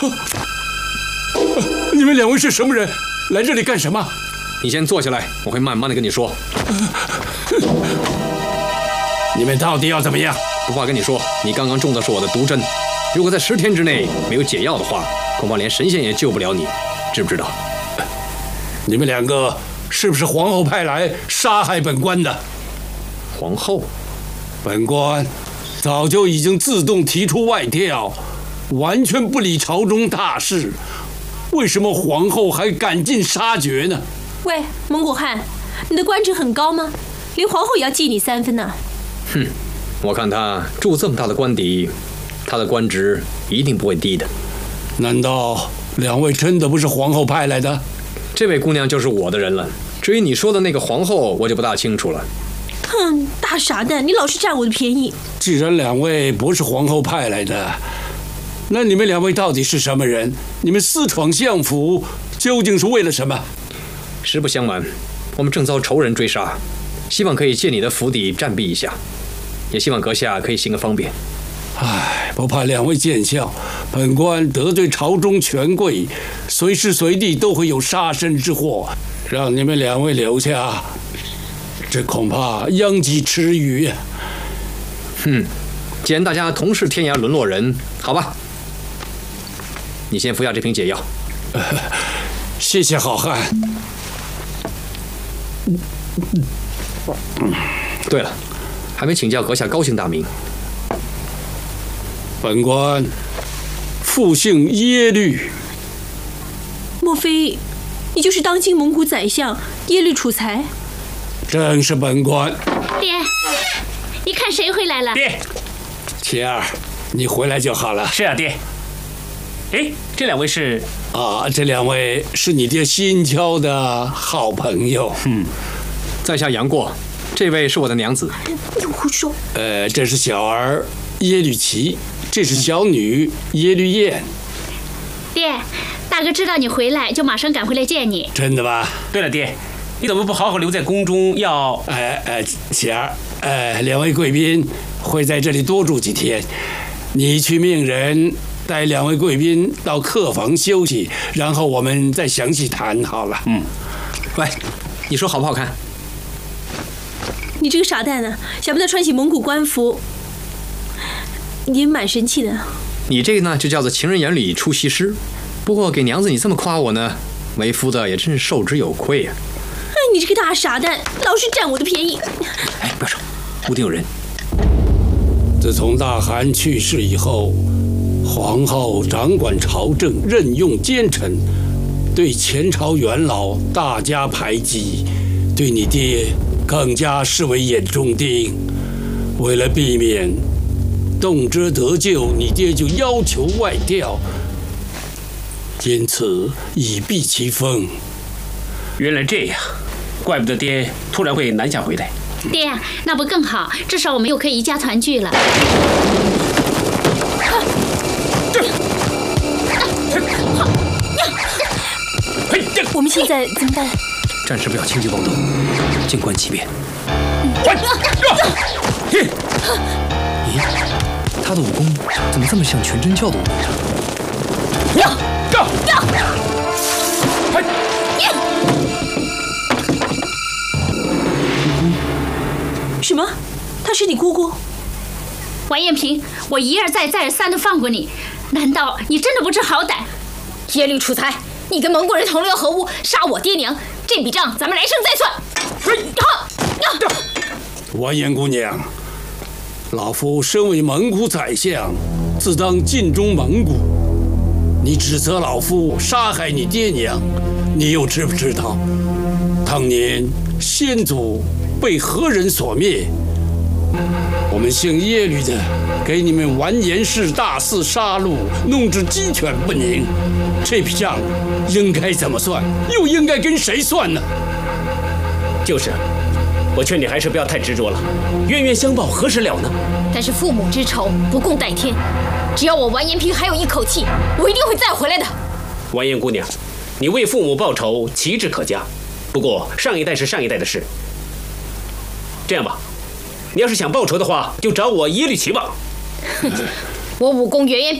你们两位是什么人？来这里干什么？ 你先坐下来，我会慢慢的跟你说。 你们到底要怎么样？ 不怕跟你说，你刚刚中的是我的毒针，如果在10天之内没有解药的话，恐怕连神仙也救不了你，知不知道？ 你们两个是不是皇后派来杀害本官的？ 皇后？ 本官早就已经自动提出外调，完全不理朝中大事，为什么皇后还赶尽杀绝呢？ 喂，蒙古汉，你的官职很高吗？连皇后也要记你3分呢。 哼，我看他住这么大的官邸，他的官职一定不会低的。 难道两位真的不是皇后派来的？ 这位姑娘就是我的人了。至于你说的那个皇后，我就不大清楚了。 哼，大傻蛋，你老是占我的便宜。 既然两位不是皇后派来的，那你们两位到底是什么人？你们私闯相府，究竟是为了什么？ 实不相瞒，我们正遭仇人追杀，希望可以借你的府邸暂避一下，也希望阁下可以行个方便。 唉，不怕两位见笑，本官得罪朝中权贵，随时随地都会有杀身之祸，让你们两位留下，这恐怕殃及池鱼呀。 既然大家同是天涯沦落人，好吧，你先服下这瓶解药。 谢谢好汉。 对了，还没请教阁下高姓大名。 本官复姓耶律。 莫非你就是当今蒙古宰相耶律楚材？ 正是本官。 爹，你看谁回来了？ 爹， 琪儿，你回来就好了。 是啊，爹。哎，这两位是？ 这两位是你爹新交的好朋友。 在下杨过，这位是我的娘子。 你胡说！ 这是小儿耶律齐，这是小女耶律燕。 爹，大哥知道你回来，就马上赶回来见你。 真的吧？ 对了，爹，你怎么不好好留在宫中？要…… 琪儿，两位贵宾会在这里多住几天，你去命人带两位贵宾到客房休息，然后我们再详细谈好了。 喂，你说好不好看？ 你这个傻蛋啊，想不到穿起蒙古官服，你也蛮神气的。 你这个呢，就叫做情人眼里出西施。不过给娘子你这么夸我呢，为夫的也真是受之有愧啊。 哎，你这个大傻蛋，老是占我的便宜。 哎，不要吵，屋顶有人。 自从大汗去世以后，皇后掌管朝政，任用奸臣，对前朝元老大加排挤，对你爹更加视为眼中钉。为了避免动辄得咎，你爹就要求外调，因此以避其锋。 原来这样，怪不得爹突然会南下回来。 爹，那不更好？至少我们又可以一家团聚了。 我们现在怎么办？ 暂时不要轻举妄动，静观其变。咦，他的武功怎么这么像全真教的武功？ 什么？她是你姑姑？ 完颜平，我一而再再而三的放过你，难道你真的不知好歹？ 耶律楚材，你跟蒙古人同流合污，杀我爹娘，这笔账咱们来生再算。 完颜姑娘，老夫身为蒙古宰相，自当尽忠蒙古。你指责老夫杀害你爹娘，你又知不知道，当年先祖被何人所灭？我们姓耶律的给你们完颜氏大肆杀戮，弄至鸡犬不宁，这笔账应该怎么算？又应该跟谁算呢？ 就是，我劝你还是不要太执着了，冤冤相报何时了呢？ 但是父母之仇不共戴天，只要我完颜平还有一口气，我一定会再回来的。 完颜姑娘，你为父母报仇，旗帜可嘉。不过上一代是上一代的事。这样吧，你要是想报仇的话，就找我耶律齐吧。 我武功远远